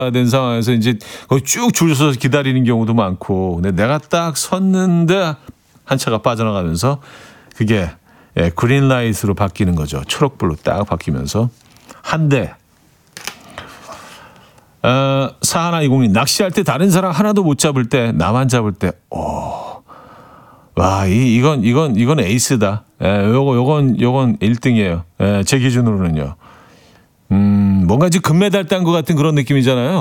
된 상황에서 이제 거의 쭉 줄 서서 기다리는 경우도 많고, 근데 내가 딱 섰는데 한 차가 빠져나가면서 그게 그린라이트로 바뀌는 거죠. 초록불로 딱 바뀌면서 한 대. 사하나20님, 낚시할 때 다른 사람 하나도 못 잡을 때 나만 잡을 때, 와, 이건 에이스다. 요건 1등이에요. 제 기준으로는요. 뭔가 이제 금메달 딴 것 같은 그런 느낌이잖아요.